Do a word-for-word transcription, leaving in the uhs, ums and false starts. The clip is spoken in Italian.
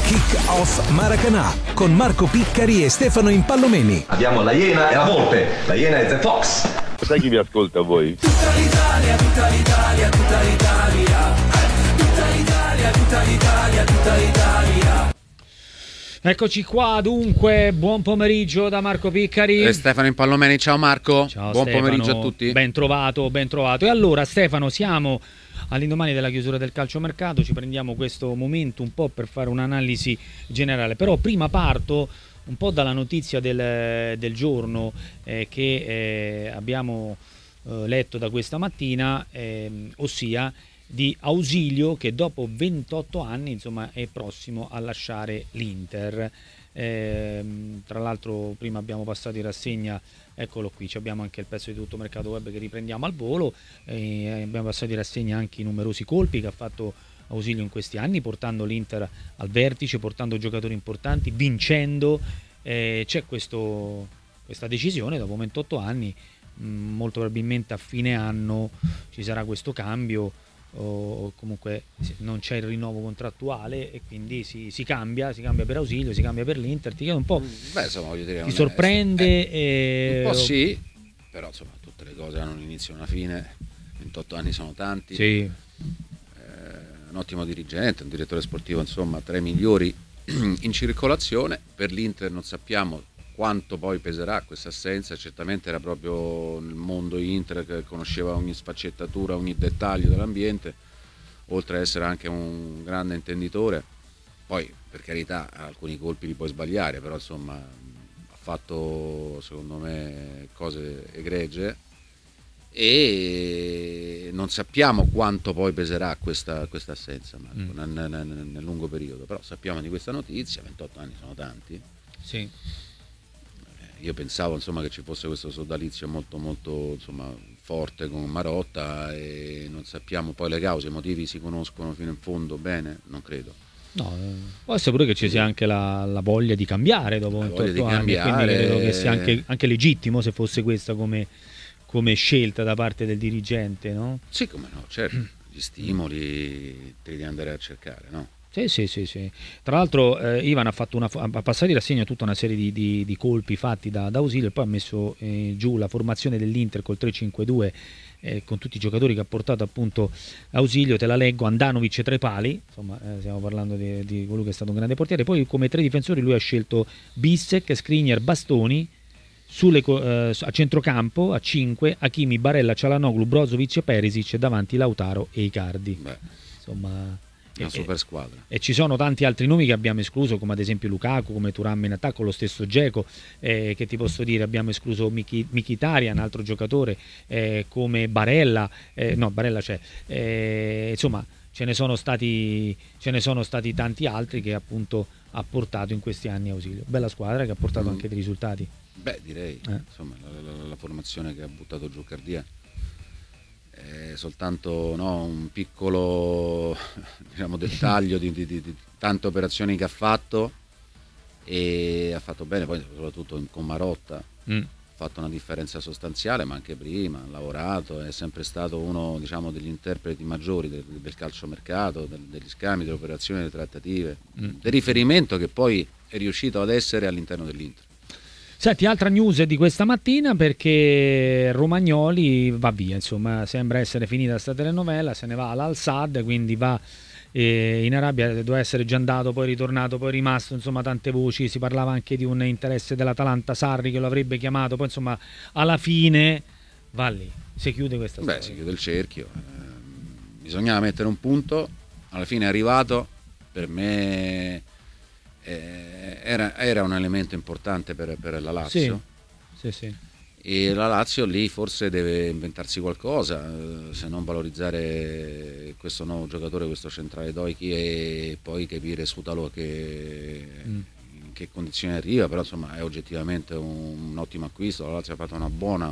Kick Off Maracanã con Marco Piccari e Stefano Impallomeni. Abbiamo la Iena e la Volpe. La Iena è The Fox. Sai chi vi ascolta voi? Tutta l'Italia, tutta l'Italia, tutta l'Italia. Tutta l'Italia, tutta l'Italia, tutta l'Italia. Eccoci qua, dunque, buon pomeriggio da Marco Piccari e Stefano Impallomeni. Ciao Marco, ciao, buon Stefano. Pomeriggio a tutti. Ben trovato, ben trovato. E allora Stefano, siamo all'indomani della chiusura del calciomercato, ci prendiamo questo momento un po' per fare un'analisi generale, però prima parto un po' dalla notizia del, del giorno eh, che eh, abbiamo eh, letto da questa mattina, eh, ossia di Ausilio che dopo ventotto anni insomma è prossimo a lasciare l'Inter. Eh, tra l'altro prima abbiamo passato in rassegna, eccolo qui, abbiamo anche il pezzo di Tutto Mercato Web che riprendiamo al volo, eh, abbiamo passato in rassegna anche i numerosi colpi che ha fatto Ausilio in questi anni, portando l'Inter al vertice, portando giocatori importanti, vincendo. Eh, c'è questo, questa decisione dopo ventotto anni, mh, molto probabilmente a fine anno ci sarà questo cambio, o comunque non c'è il rinnovo contrattuale e quindi si, si cambia, si cambia per Ausilio, si cambia per l'Inter. Ti chiedo un po', Beh, insomma, voglio dire, ti sorprende? Eh, e... un po' sì, però insomma tutte le cose hanno un inizio e una fine, ventotto anni sono tanti, sì. eh, un ottimo dirigente, un direttore sportivo insomma tra i migliori in circolazione. Per l'Inter non sappiamo quanto poi peserà questa assenza, certamente era proprio nel mondo Inter che conosceva ogni sfaccettatura, ogni dettaglio dell'ambiente, oltre ad essere anche un grande intenditore. Poi per carità alcuni colpi li puoi sbagliare, però insomma ha fatto secondo me cose egregie e non sappiamo quanto poi peserà questa, questa assenza, Marco, mm. nel, nel, nel lungo periodo, però sappiamo di questa notizia, ventotto anni sono tanti. Sì. Io pensavo insomma che ci fosse questo sodalizio molto molto insomma forte con Marotta e non sappiamo poi le cause, i motivi si conoscono fino in fondo bene? Non credo. No, può essere pure che ci sia anche la, la voglia di cambiare dopo ventotto anni, quindi credo che sia anche, anche legittimo se fosse questa come, come scelta da parte del dirigente, no? Sì, come no, certo, gli stimoli te li devi andare a cercare, no? Sì, sì, sì, sì. Tra l'altro eh, Ivan ha fatto una ha passato in rassegna tutta una serie di, di, di colpi fatti da, da Ausilio e poi ha messo eh, giù la formazione dell'Inter col tre cinque due eh, con tutti i giocatori che ha portato appunto Ausilio. Te la leggo: Andanovic tra i pali, insomma eh, stiamo parlando di, di colui che è stato un grande portiere. Poi come tre difensori lui ha scelto Bissek, Skriniar, Bastoni. Sulle, eh, a centrocampo a cinque Hakimi, Barella, Çalhanoğlu, Brozovic e Perisic, davanti Lautaro e Icardi. Beh, insomma una super squadra. E ci sono tanti altri nomi che abbiamo escluso, come ad esempio Lukaku, come Thuram in attacco, lo stesso Dzeko, eh, che ti posso dire, abbiamo escluso Mkhitaryan, un altro giocatore, eh, come Barella, eh, no Barella c'è, eh, insomma ce ne sono stati ce ne sono stati tanti altri che appunto ha portato in questi anni Ausilio. Bella squadra che ha portato mm. anche dei risultati. Beh, direi, eh. insomma, la, la, la formazione che ha buttato giù Cardia è soltanto no, un piccolo diciamo, dettaglio di, di, di, di tante operazioni che ha fatto, e ha fatto bene, poi soprattutto con Marotta mm. ha fatto una differenza sostanziale, ma anche prima ha lavorato, è sempre stato uno diciamo, degli interpreti maggiori del, del calciomercato, del, degli scambi, delle operazioni, delle trattative, mm. del riferimento che poi è riuscito ad essere all'interno dell'Inter. Senti, altra news di questa mattina, perché Romagnoli va via, insomma sembra essere finita questa telenovela, se ne va all'Al Sadd, quindi va eh, in Arabia, doveva essere già andato, poi ritornato, poi è rimasto, insomma tante voci, si parlava anche di un interesse dell'Atalanta, Sarri che lo avrebbe chiamato, poi insomma alla fine va lì, si chiude questa storia. Beh, si chiude il cerchio, eh, bisognava mettere un punto, alla fine è arrivato, per me... Eh, era, era un elemento importante per, per la Lazio, sì, sì, sì. E la Lazio lì forse deve inventarsi qualcosa, eh, se non valorizzare questo nuovo giocatore, questo centrale Doiki, e poi capire Sutalo che, mm. in che condizioni arriva, però insomma è oggettivamente un, un ottimo acquisto. La Lazio ha fatto una buona